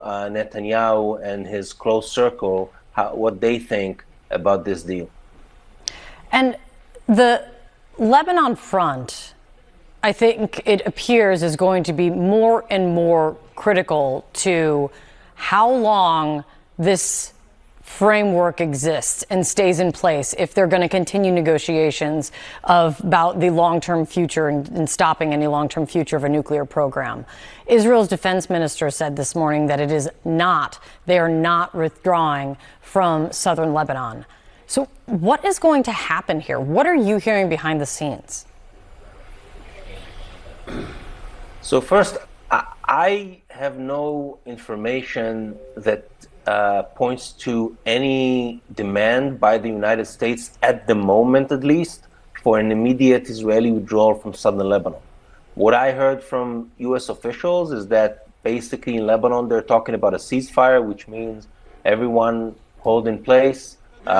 Netanyahu and his close circle, what they think about this deal. And the Lebanon front, I think it appears, is going to be more and more critical to how long this framework exists and stays in place if they're going to continue negotiations about the long-term future and stopping any long-term future of a nuclear program. Israel's defense minister said this morning that they are not withdrawing from southern Lebanon. So what is going to happen here? What are you hearing behind the scenes? So first, I have no information that points to any demand by the United States, at the moment at least, for an immediate Israeli withdrawal from southern Lebanon. What I heard from U.S. officials is that basically in Lebanon they're talking about a ceasefire, which means everyone hold in place,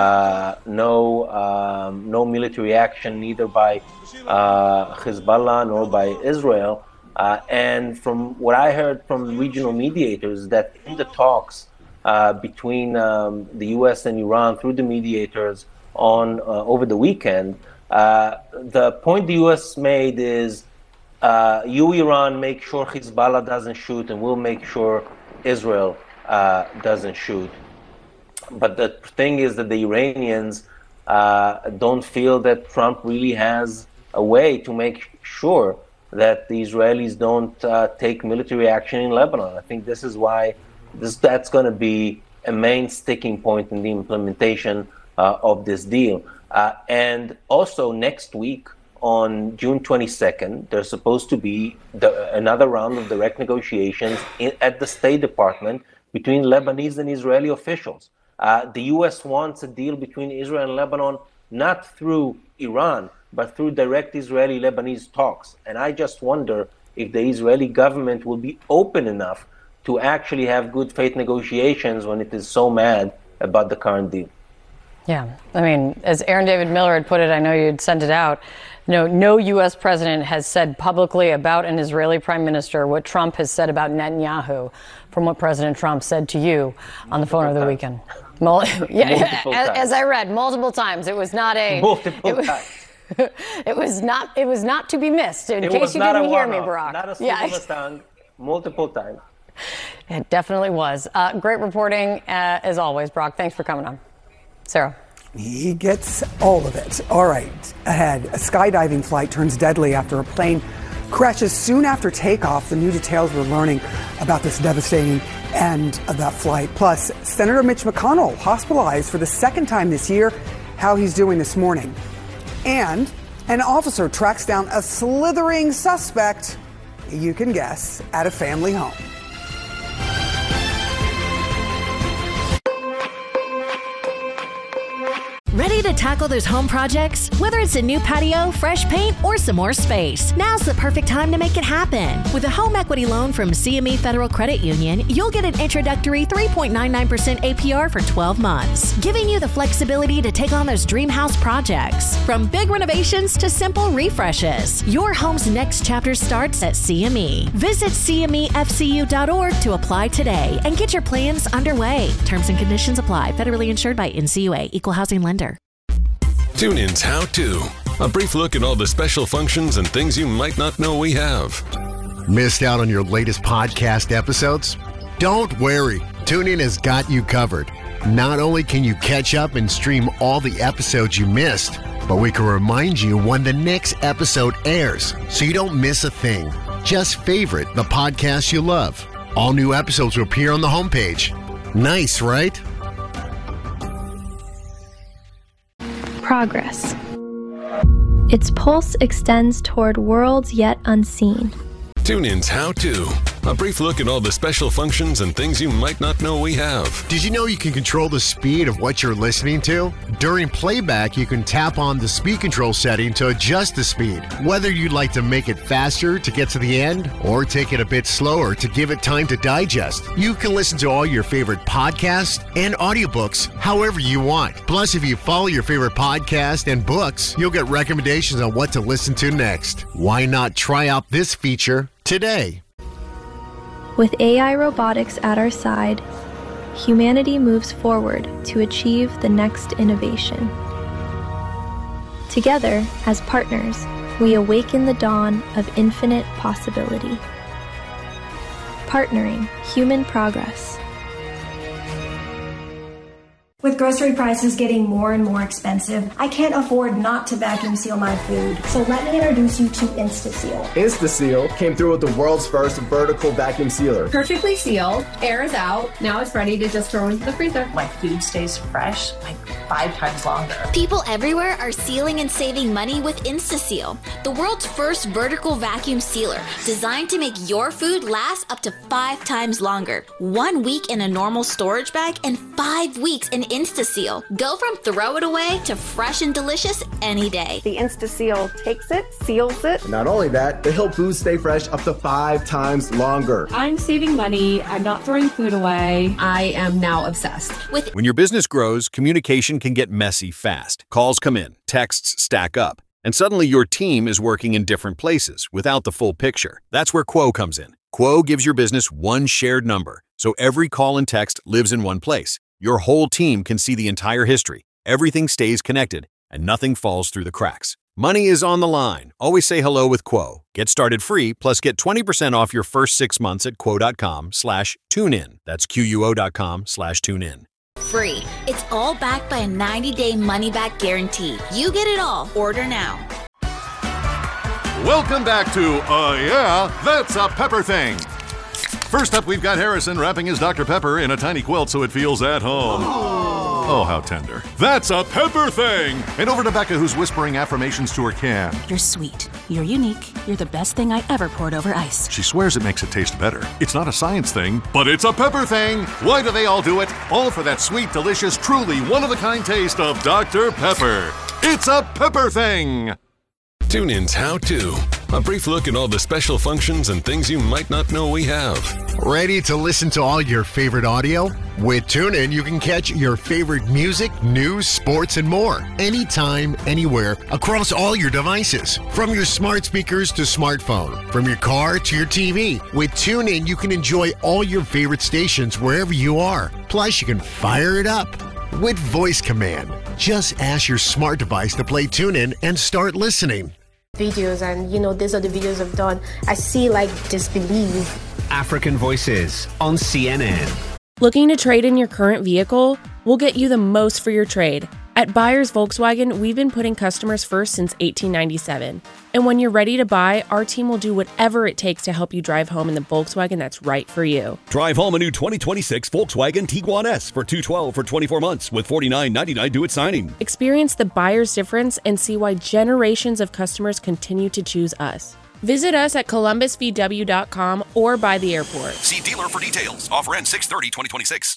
no military action, neither by Hezbollah nor by Israel. And from what I heard from regional mediators, that in the talks between the U.S. and Iran through the mediators over the weekend, the point the U.S. made is, you, Iran, make sure Hezbollah doesn't shoot, and we'll make sure Israel doesn't shoot. But the thing is that the Iranians don't feel that Trump really has a way to make sure that the Israelis don't take military action in Lebanon. I think this is why that's going to be a main sticking point in the implementation of this deal. And also next week, on June 22nd, there's supposed to be another round of direct negotiations at the State Department between Lebanese and Israeli officials. The U.S. wants a deal between Israel and Lebanon, not through Iran, but through direct Israeli-Lebanese talks. And I just wonder if the Israeli government will be open enough to actually have good faith negotiations when it is so mad about the current deal. Yeah, I mean, as Aaron David Miller had put it, I know you'd sent it out, no U.S. president has said publicly about an Israeli prime minister what Trump has said about Netanyahu, from what President Trump said to you on the phone over the weekend. As I read, multiple times. It was not a... Multiple times. It was not to be missed, in case you didn't hear me, Barak. Not a slip of a tongue, multiple times. It definitely was. Great reporting, as always, Barak. Thanks for coming on. Sarah. He gets all of it. All right. Ahead, a skydiving flight turns deadly after a plane crashes soon after takeoff. The new details we're learning about this devastating end of that flight. Plus, Senator Mitch McConnell hospitalized for the second time this year. How he's doing this morning. And an officer tracks down a slithering suspect, you can guess, at a family home. Ready to tackle those home projects? Whether it's a new patio, fresh paint, or some more space, now's the perfect time to make it happen. With a home equity loan from CME Federal Credit Union, you'll get an introductory 3.99% APR for 12 months, giving you the flexibility to take on those dream house projects. From big renovations to simple refreshes, your home's next chapter starts at CME. Visit CMEFCU.org to apply today and get your plans underway. Terms and conditions apply. Federally insured by NCUA. Equal housing lender. TuneIn's How To. A brief look at all the special functions and things you might not know we have. Missed out on your latest podcast episodes? Don't worry. TuneIn has got you covered. Not only can you catch up and stream all the episodes you missed, but we can remind you when the next episode airs so you don't miss a thing. Just favorite the podcast you love. All new episodes will appear on the homepage. Nice, right? Progress. Its pulse extends toward worlds yet unseen. TuneIn's How To. A brief look at all the special functions and things you might not know we have. Did you know you can control the speed of what you're listening to? During playback, you can tap on the speed control setting to adjust the speed. Whether you'd like to make it faster to get to the end or take it a bit slower to give it time to digest, you can listen to all your favorite podcasts and audiobooks however you want. Plus, if you follow your favorite podcast and books, you'll get recommendations on what to listen to next. Why not try out this feature today? With AI robotics at our side, humanity moves forward to achieve the next innovation. Together, as partners, we awaken the dawn of infinite possibility. Partnering human progress. With grocery prices getting more and more expensive, I can't afford not to vacuum seal my food. So let me introduce you to InstaSeal. InstaSeal came through with the world's first vertical vacuum sealer. Perfectly sealed, air is out. Now it's ready to just throw into the freezer. My food stays fresh like 5 times longer. People everywhere are sealing and saving money with InstaSeal, the world's first vertical vacuum sealer, designed to make your food last up to 5 times longer. 1 week in a normal storage bag and 5 weeks in InstaSeal. Go from throw it away to fresh and delicious any day. The InstaSeal takes it, seals it. Not only that, they help foods stay fresh up to 5 times longer. I'm saving money. I'm not throwing food away. I am now obsessed. When your business grows, communication can get messy fast. Calls come in, texts stack up, and suddenly your team is working in different places without the full picture. That's where Quo comes in. Quo gives your business one shared number, so every call and text lives in one place. Your whole team can see the entire history. Everything stays connected, and nothing falls through the cracks. Money is on the line. Always say hello with Quo. Get started free, plus get 20% off your first 6 months at quo.com/tunein. That's QUO.com/tunein. Free. It's all backed by a 90-day money-back guarantee. You get it all. Order now. Welcome back to Yeah, That's a Pepper Thing. First up, we've got Harrison wrapping his Dr. Pepper in a tiny quilt so it feels at home. Oh, how tender. That's a Pepper Thing! And over to Becca, who's whispering affirmations to her can. You're sweet. You're unique. You're the best thing I ever poured over ice. She swears it makes it taste better. It's not a science thing, but it's a Pepper Thing! Why do they all do it? All for that sweet, delicious, truly one-of-a-kind taste of Dr. Pepper. It's a Pepper Thing! TuneIn's How To. A brief look at all the special functions and things you might not know we have. Ready to listen to all your favorite audio? With TuneIn, you can catch your favorite music, news, sports, and more. Anytime, anywhere, across all your devices. From your smart speakers to smartphone. From your car to your TV. With TuneIn, you can enjoy all your favorite stations wherever you are. Plus, you can fire it up with voice command. Just ask your smart device to play TuneIn and start listening. Videos, and these are the videos I've done. I see disbelief. African Voices on CNN. Looking to trade in your current vehicle? We'll get you the most for your trade. At Buyers Volkswagen, we've been putting customers first since 1897. And when you're ready to buy, our team will do whatever it takes to help you drive home in the Volkswagen that's right for you. Drive home a new 2026 Volkswagen Tiguan S for $212 for 24 months with $49.99 due at signing. Experience the buyer's difference and see why generations of customers continue to choose us. Visit us at columbusvw.com or by the airport. See dealer for details. Offer ends 6/30/2026.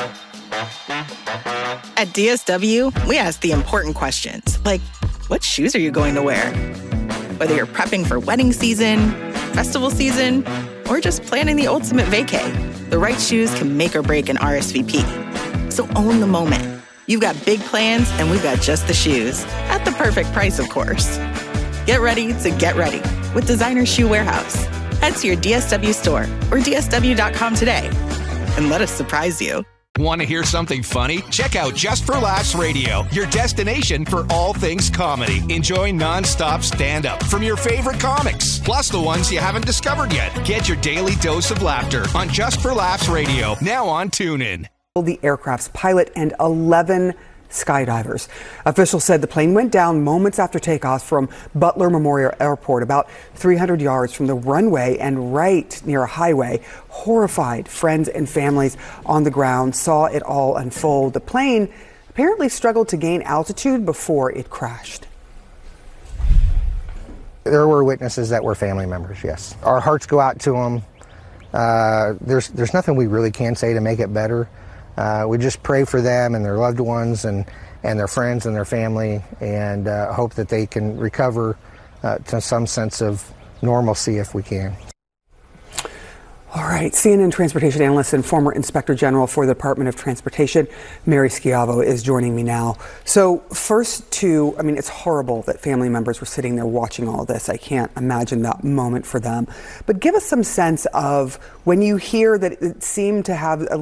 At DSW, we ask the important questions, like, what shoes are you going to wear? Whether you're prepping for wedding season, festival season, or just planning the ultimate vacay, the right shoes can make or break an RSVP. So own the moment. You've got big plans, and we've got just the shoes, at the perfect price, of course. Get ready to get ready with Designer Shoe Warehouse. Head to your DSW store or DSW.com today, and let us surprise you. Want to hear something funny? Check out Just for Laughs Radio, your destination for all things comedy. Enjoy non-stop stand-up from your favorite comics, plus the ones you haven't discovered yet. Get your daily dose of laughter on Just for Laughs Radio, now on TuneIn. The aircraft's pilot and 11 skydivers. Officials said the plane went down moments after takeoff from Butler Memorial Airport, about 300 yards from the runway and right near a highway. Horrified friends and families on the ground saw it all unfold. The plane apparently struggled to gain altitude before it crashed. There were witnesses that were family members, yes. Our hearts go out to them. There's nothing we really can say to make it better. We just pray for them and their loved ones and their friends and their family, and hope that they can recover to some sense of normalcy if we can. All right, CNN transportation analyst and former Inspector General for the Department of Transportation, Mary Schiavo, is joining me now. So first it's horrible that family members were sitting there watching all of this. I can't imagine that moment for them. But give us some sense of when you hear that it seemed to have a